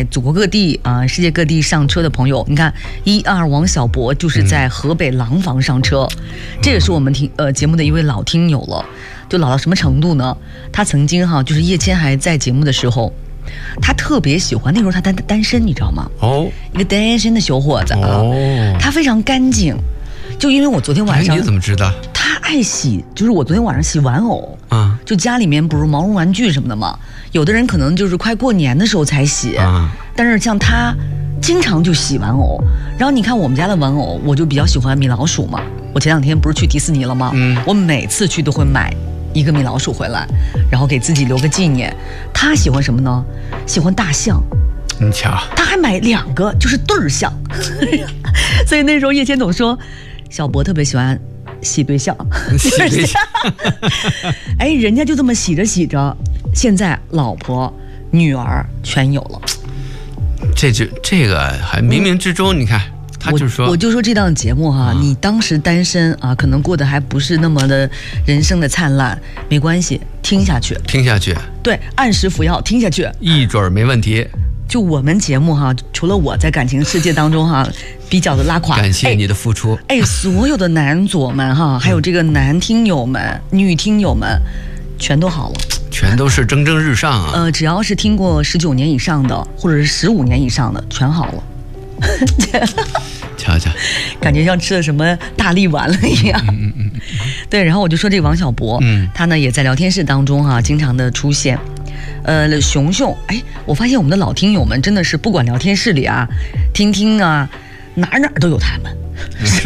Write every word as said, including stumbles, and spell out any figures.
在祖国各地啊、呃、世界各地上车的朋友，你看一二王小博就是在河北廊坊上车，嗯、这也是我们听呃节目的一位老听友了，就老到什么程度呢？他曾经哈就是叶谦还在节目的时候，他特别喜欢那时候他单单身，你知道吗？哦，一个单身的小伙子啊，哦、他非常干净。就因为我昨天晚上， 你怎么知道？ 他爱洗，就是我昨天晚上洗玩偶啊，就家里面不是毛绒玩具什么的嘛，有的人可能就是快过年的时候才洗啊，但是像他经常就洗玩偶。然后你看我们家的玩偶，我就比较喜欢米老鼠嘛。我前两天不是去迪士尼了吗？嗯，我每次去都会买一个米老鼠回来，然后给自己留个纪念。他喜欢什么呢？喜欢大象。 你瞧， 他还买两个，就是对儿象。所以那时候叶谦总说，小博特别喜欢洗对象， 洗对象。 哎，人家就这么洗着洗着，现在老婆、女儿全有了。 这就这个还冥冥之中，嗯、你看，他就说， 我, 我就说这档节目哈、啊，嗯、你当时单身啊，可能过得还不是那么的人生的灿烂，没关系，听下去， 听下去， 对，按时服药，听下去， 一准儿没问题。 就我们节目哈，除了我在感情世界当中哈比较的拉垮， 感谢你的付出。 哎，哎所有的男左们哈，还有这个男听友们、嗯、女听友们，全都好了， 全都是蒸蒸日上啊。 呃，只要是听过十九年以上的，或者是十五年以上的，全好了。 瞧瞧， 感觉像吃了什么大力丸了一样。嗯嗯嗯嗯对，然后我就说这个王小博，嗯，他呢也在聊天室当中哈、啊，经常的出现。呃，熊熊，哎，我发现我们的老听友们真的是不管聊天室里啊、听听啊，哪哪都有他们。